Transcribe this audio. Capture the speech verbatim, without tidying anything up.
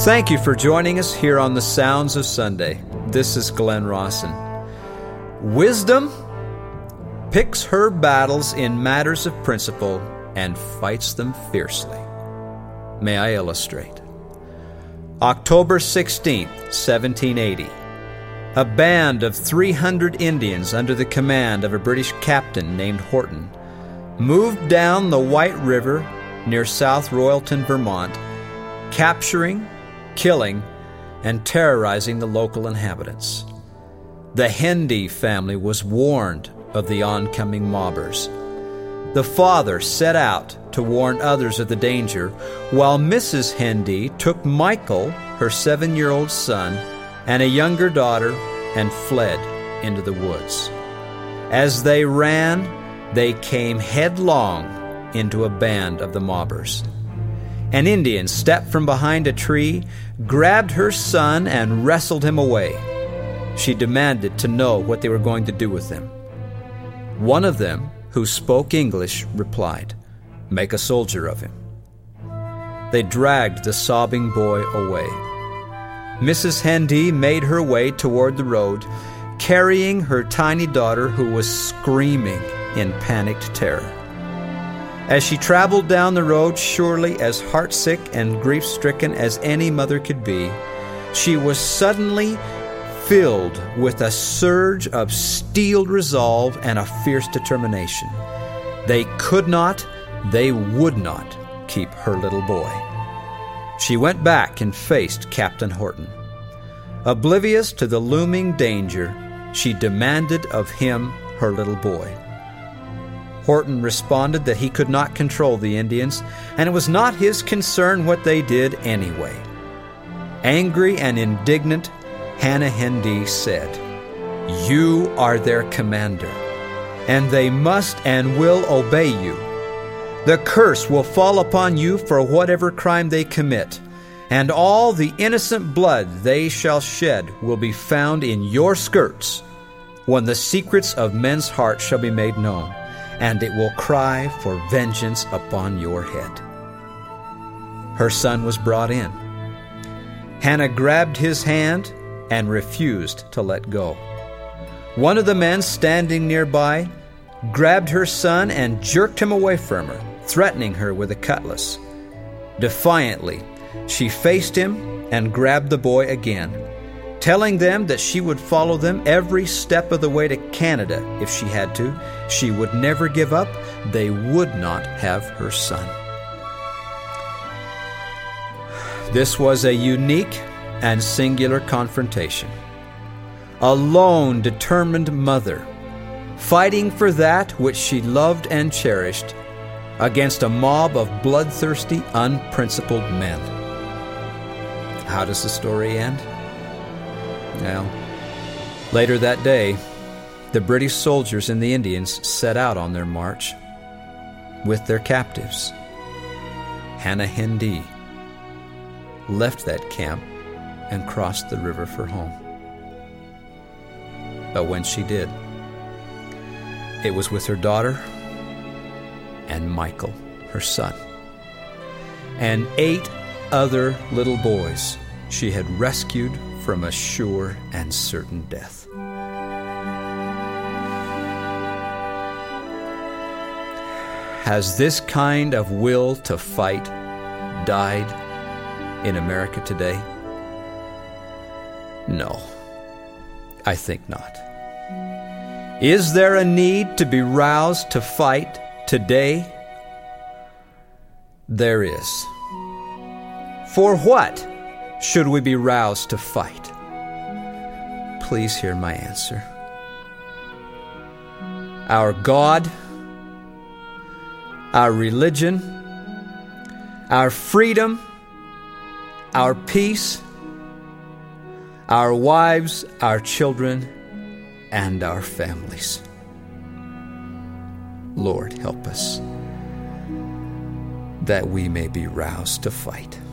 Thank you for joining us here on the Sounds of Sunday. This is Glenn Rawson. Wisdom picks her battles in matters of principle and fights them fiercely. May I illustrate? October sixteenth, seventeen eighty. A band of three hundred Indians under the command of a British captain named Horton moved down the White River near South Royalton, Vermont, capturing, killing, and terrorizing the local inhabitants. The Hendy family was warned of the oncoming mobbers. The father set out to warn others of the danger, while Missus Hendy took Michael, her seven-year-old son, and a younger daughter and fled into the woods. As they ran, they came headlong into a band of the mobbers. An Indian stepped from behind a tree, grabbed her son, and wrestled him away. She demanded to know what they were going to do with him. One of them, who spoke English, replied, "Make a soldier of him." They dragged the sobbing boy away. Missus Hendy made her way toward the road, carrying her tiny daughter, who was screaming in panicked terror. As she traveled down the road, surely as heartsick and grief-stricken as any mother could be, she was suddenly filled with a surge of steeled resolve and a fierce determination. They could not, they would not keep her little boy. She went back and faced Captain Horton. Oblivious to the looming danger, she demanded of him her little boy. Horton responded that he could not control the Indians, and it was not his concern what they did anyway. Angry and indignant, Hannah Hendy said, "You are their commander, and they must and will obey you. The curse will fall upon you for whatever crime they commit, and all the innocent blood they shall shed will be found in your skirts when the secrets of men's hearts shall be made known, and it will cry for vengeance upon your head." Her son was brought in. Hannah grabbed his hand and refused to let go. One of the men standing nearby grabbed her son and jerked him away from her, threatening her with a cutlass. Defiantly, she faced him and grabbed the boy again, telling them that she would follow them every step of the way to Canada if she had to. She would never give up. They would not have her son. This was a unique and singular confrontation. A lone, determined mother, fighting for that which she loved and cherished against a mob of bloodthirsty, unprincipled men. How does the story end? Well, later that day, the British soldiers and the Indians set out on their march with their captives. Hannah Hendy left that camp and crossed the river for home. But when she did, it was with her daughter and Michael, her son, and eight other little boys she had rescued from a sure and certain death. Has this kind of will to fight died in America today? No, I think not. Is there a need to be roused to fight today? There is. For what should we be roused to fight? Please hear my answer. Our God, our religion, our freedom, our peace, our wives, our children, and our families. Lord, help us that we may be roused to fight.